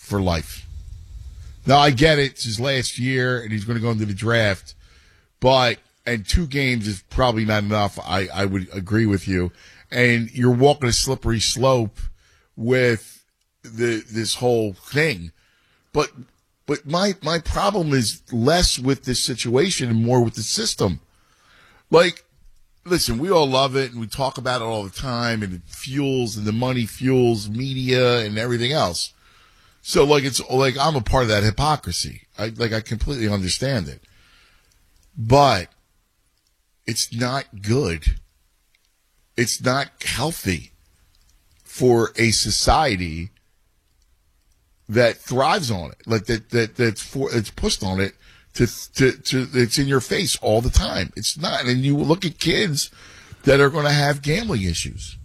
for life. Now, I get it. It's his last year, and he's going to go into the draft. And 2 games is probably not enough. I would agree with you. And you're walking a slippery slope with this whole thing. But my problem is less with this situation and more with the system. Like, listen, we all love it, and we talk about it all the time, and it fuels, and the money fuels media and everything else. So, it's like I'm a part of that hypocrisy. I completely understand it. But it's not good. It's not healthy for a society that thrives on it, like it's pushed on it to it's in your face all the time. It's not, and you look at kids that are going to have gambling issues.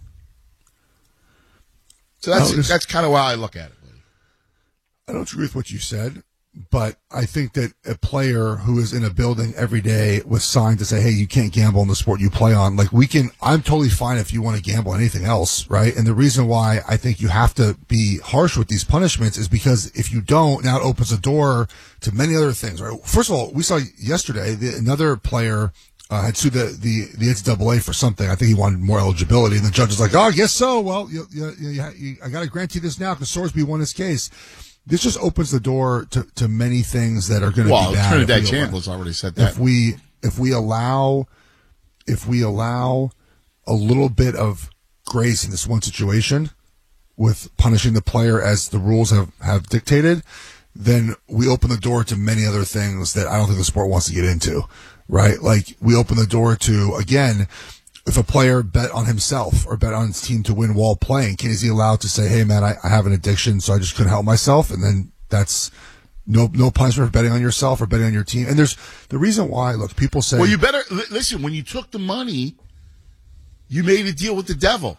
So that's kind of how I look at it. I don't agree with what you said, but I think that a player who is in a building every day with signs to say, hey, you can't gamble in the sport you play on, I'm totally fine if you want to gamble on anything else, right? And the reason why I think you have to be harsh with these punishments is because if you don't, now it opens the door to many other things, right? First of all, we saw yesterday another player had sued the NCAA for something. I think he wanted more eligibility, and the judge was like, oh, I guess so. Well, I got to grant you this now because Sorsby won his case. This just opens the door to many things that are going to be bad. Trinidad Chandler's already said that. If we allow a little bit of grace in this one situation with punishing the player as the rules have dictated, then we open the door to many other things that I don't think the sport wants to get into, right? Like, we open the door to, again, if a player bet on himself or bet on his team to win while playing, is he allowed to say, hey, man, I have an addiction, so I just couldn't help myself? And then that's no punishment for betting on yourself or betting on your team. And there's the reason why, look, people say... Well, you better... Listen, when you took the money, you made a deal with the devil.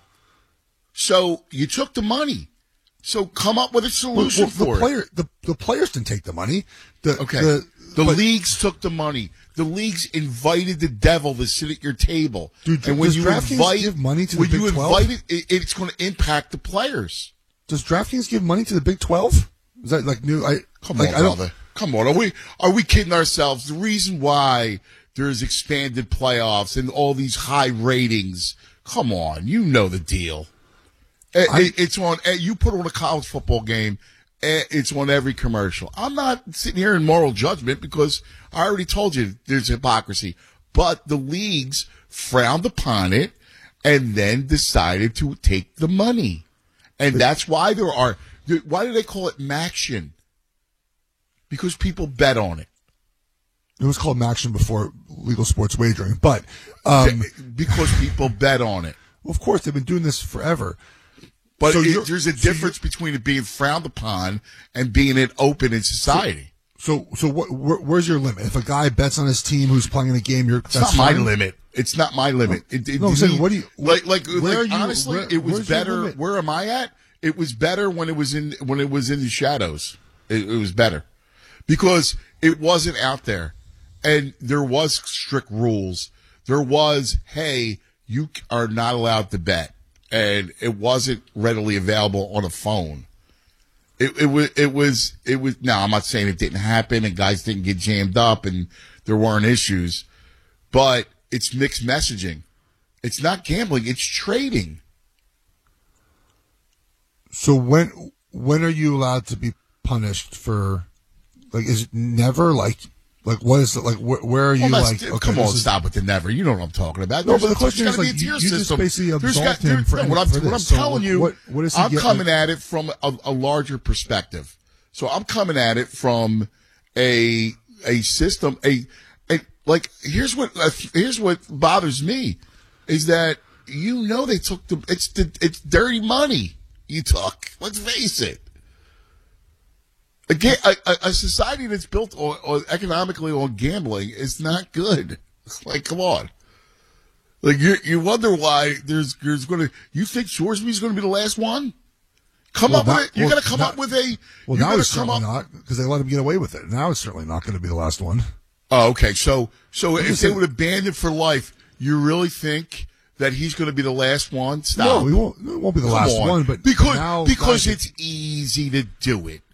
So you took the money. So come up with a solution for it. The players didn't take the money. The leagues took the money. The leagues invited the devil to sit at your table. Dude, and when does you DraftKings give money to the Big 12? When you invite it, it's going to impact the players. Does DraftKings give money to the Big 12? Is that like new? Come on, brother. Come on. Are we kidding ourselves? The reason why there's expanded playoffs and all these high ratings. Come on, you know the deal. It's on. You put on a college football game. It's on every commercial. I'm not sitting here in moral judgment because I already told you there's hypocrisy. But the leagues frowned upon it and then decided to take the money. And that's why why do they call it Maction? Because people bet on it. It was called Maction before legal sports wagering, but because people bet on it. Well, of course, they've been doing this forever. But there's a difference between it being frowned upon and being it open in society. So where's your limit? If a guy bets on his team who's playing in a game, that's not my limit. It's not my limit. I'm saying, what do you honestly? It was better. Where am I at? It was better when it was in the shadows. It was better because it wasn't out there, and there was strict rules. There was, hey, you are not allowed to bet. And it wasn't readily available on a phone. It was. Now, I'm not saying it didn't happen and guys didn't get jammed up and there weren't issues, but it's mixed messaging. It's not gambling. It's trading. So when are you allowed to be punished for? Like, is it never like? Like, what is it? Like, where are you? Okay, come on, stop with the never. You know what I'm talking about. No, but the question is, like, you just basically absolved him for what I'm telling you, what is he I'm coming at it from a larger perspective. So I'm coming at it from a system, like, here's what bothers me is that, they took it's dirty money you took. Let's face it. Again, a society that's built on economically on gambling is not good. Like, come on. Like, you wonder why there's going to. You think Shoresby's going to be the last one? Come up with it. You're going to come up with a. Well, now it's certainly not because they let him get away with it. Now it's certainly not going to be the last one. Oh, okay. So if they would have banned it for life, you really think that he's going to be the last one? Stop. No, it won't be the last one. But because it's easy to do it.